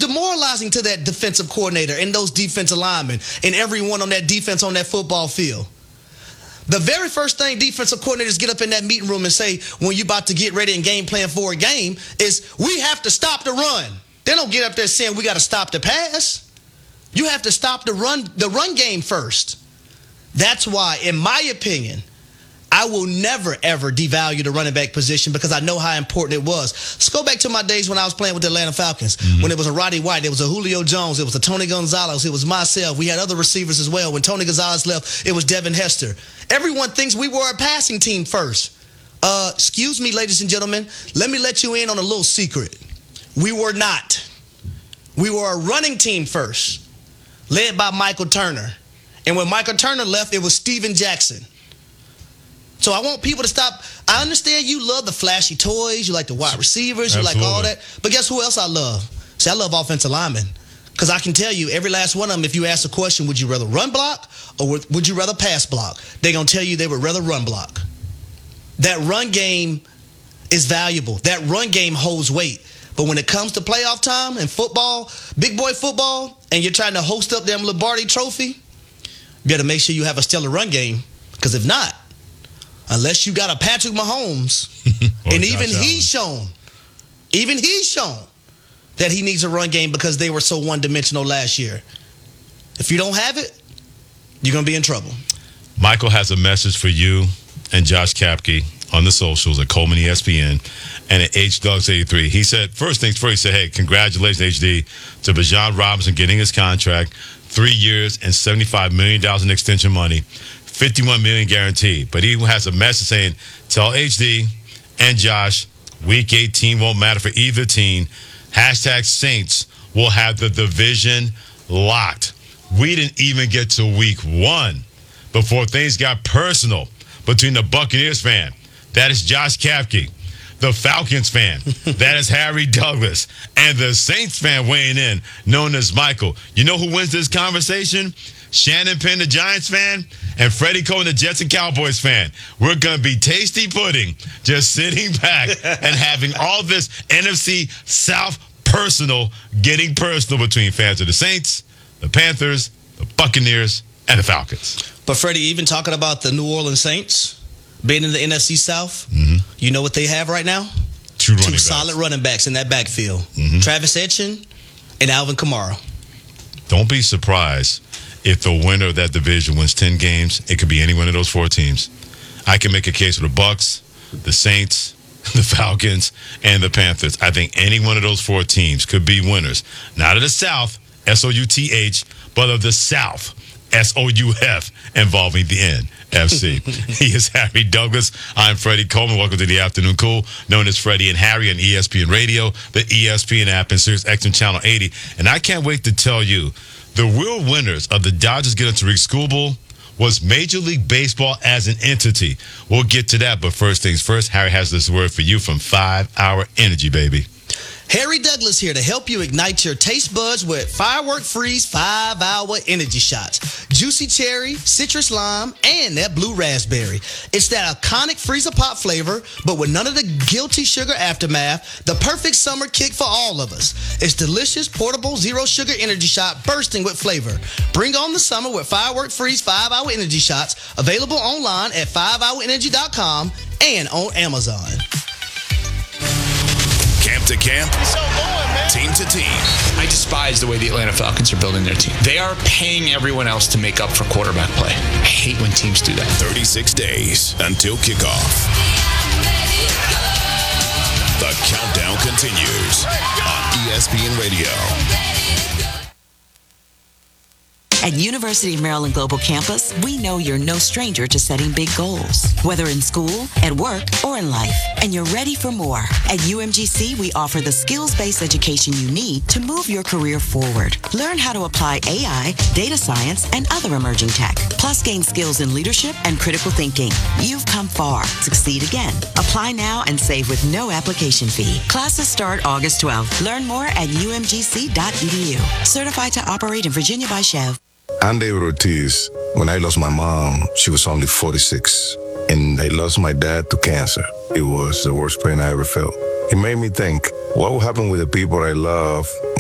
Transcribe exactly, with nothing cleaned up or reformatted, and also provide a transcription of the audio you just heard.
demoralizing to that defensive coordinator and those defensive linemen and everyone on that defense on that football field. The very first thing defensive coordinators get up in that meeting room and say when you're about to get ready and game plan for a game is, we have to stop the run. They don't get up there saying we got to stop the pass. You have to stop the run, the run game first. That's why, in my opinion, I will never, ever devalue the running back position because I know how important it was. Let's go back to my days when I was playing with the Atlanta Falcons. Mm-hmm. When it was a Roddy White, it was a Julio Jones, it was a Tony Gonzalez, it was myself. We had other receivers as well. When Tony Gonzalez left, it was Devin Hester. Everyone thinks we were a passing team first. Uh, excuse me, ladies and gentlemen. Let me let you in on a little secret. We were not. We were a running team first, led by Michael Turner. And when Michael Turner left, it was Steven Jackson. So I want people to stop. I understand you love the flashy toys. You like the wide receivers. You Absolutely. like all that. But guess who else I love? See, I love offensive linemen. Because I can tell you, every last one of them, if you ask the question, would you rather run block or would, would you rather pass block? They're going to tell you they would rather run block. That run game is valuable. That run game holds weight. But when it comes to playoff time and football, big boy football, and you're trying to host up them Lombardi trophy, you got to make sure you have a stellar run game. Because if not, unless you got a Patrick Mahomes, and even he's shown, even he's shown that he needs a run game because they were so one-dimensional last year. If you don't have it, you're going to be in trouble. Michael has a message for you and Josh Kapke on the socials at Coleman E S P N and at H Dogs eighty-three. He said, first things first, he said, hey, congratulations, H D, to Bijan Robinson getting his contract, three years and seventy-five million dollars in extension money. fifty-one million dollars guaranteed. But he has a message saying, tell H D and Josh, week eighteen won't matter for either team. Hashtag Saints will have the division locked. We didn't even get to week one before things got personal between the Buccaneers fan, that is Josh Kapke, the Falcons fan, that is Harry Douglas, and the Saints fan weighing in, known as Michael. You know who wins this conversation? Shannon Penn, the Giants fan, and Freddie Cohen, the Jets and Cowboys fan. We're going to be tasty pudding, just sitting back and having all this N F C South personal getting personal between fans of the Saints, the Panthers, the Buccaneers, and the Falcons. But Freddie, even talking about the New Orleans Saints being in the N F C South, mm-hmm. you know what they have right now? Two, Two running solid backs. running backs in that backfield. Mm-hmm. Travis Etienne and Alvin Kamara. Don't be surprised if the winner of that division wins ten games. It could be any one of those four teams. I can make a case for the Bucs, the Saints, the Falcons, and the Panthers. I think any one of those four teams could be winners. Not of the South, S O U T H, but of the South, S O U F, involving the N F C. He is Harry Douglas. I'm Freddie Coleman. Welcome to the Afternoon Cool, known as Freddie and Harry on E S P N Radio, the E S P N app, and Sirius X M Channel eighty. And I can't wait to tell you, the real winners of the Dodgers getting Tariq Skubal was Major League Baseball as an entity. We'll get to that, but first things first, Harry has this word for you from five hour Energy, baby. Harry Douglas here to help you ignite your taste buds with Firework Freeze five hour Energy Shots. Juicy cherry, citrus lime, and that blue raspberry. It's that iconic freezer pop flavor, but with none of the guilty sugar aftermath. The perfect summer kick for all of us. It's delicious, portable, zero sugar energy shot bursting with flavor. Bring on the summer with Firework Freeze five hour Energy Shots. Available online at five hour energy dot com and on Amazon. Camp to camp, team to team. I despise the way the Atlanta Falcons are building their team. They are paying everyone else to make up for quarterback play. I hate when teams do that. thirty-six days until kickoff. The countdown continues on E S P N Radio. At University of Maryland Global Campus, we know you're no stranger to setting big goals, whether in school, at work, or in life, and you're ready for more. At U M G C, we offer the skills-based education you need to move your career forward. Learn how to apply A I, data science, and other emerging tech, plus gain skills in leadership and critical thinking. You've come far. Succeed again. Apply now and save with no application fee. Classes start August twelfth. Learn more at u m g c dot e d u. Certified to operate in Virginia by Chev. I'm David Ortiz. When I lost my mom, she was only forty-six. And I lost my dad to cancer. It was the worst pain I ever felt. It made me think, what will happen with the people I love